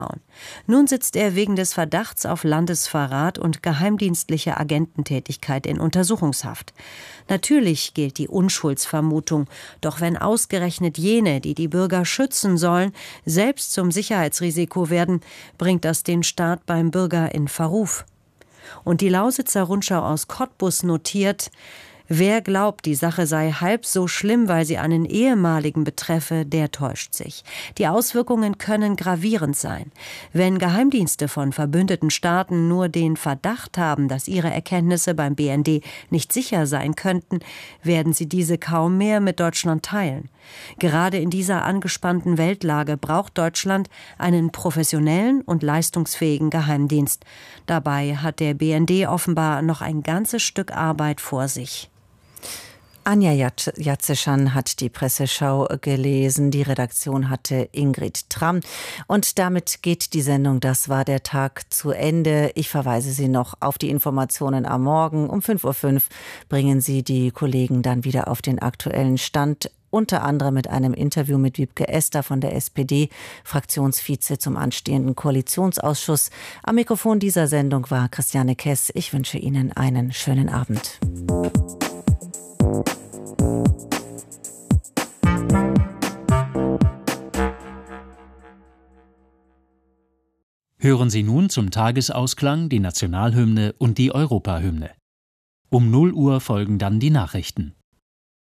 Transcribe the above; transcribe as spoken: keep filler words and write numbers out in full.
Nun sitzt er wegen des Verdachts auf Landesverrat und geheimdienstliche Agententätigkeit in Untersuchungshaft. Natürlich gilt die Unschuldsvermutung, doch wenn ausgerechnet jene, die die Bürger schützen sollen, selbst zum Sicherheitsrisiko werden, bringt das den Staat beim Bürger in Verruf. Und die Lausitzer Rundschau aus Cottbus notiert: Wer glaubt, die Sache sei halb so schlimm, weil sie einen Ehemaligen betreffe, der täuscht sich. Die Auswirkungen können gravierend sein. Wenn Geheimdienste von verbündeten Staaten nur den Verdacht haben, dass ihre Erkenntnisse beim B N D nicht sicher sein könnten, werden sie diese kaum mehr mit Deutschland teilen. Gerade in dieser angespannten Weltlage braucht Deutschland einen professionellen und leistungsfähigen Geheimdienst. Dabei hat der B N D offenbar noch ein ganzes Stück Arbeit vor sich. Anja Jatzeschan hat die Presseschau gelesen, die Redaktion hatte Ingrid Tramm. Und damit geht die Sendung Das war der Tag zu Ende. Ich verweise Sie noch auf die Informationen am Morgen. Um fünf Uhr fünf bringen Sie die Kollegen dann wieder auf den aktuellen Stand. Unter anderem mit einem Interview mit Wiebke Esther von der S P D, Fraktionsvize zum anstehenden Koalitionsausschuss. Am Mikrofon dieser Sendung war Christiane Kess. Ich wünsche Ihnen einen schönen Abend. Hören Sie nun zum Tagesausklang die Nationalhymne und die Europahymne. Um null Uhr folgen dann die Nachrichten.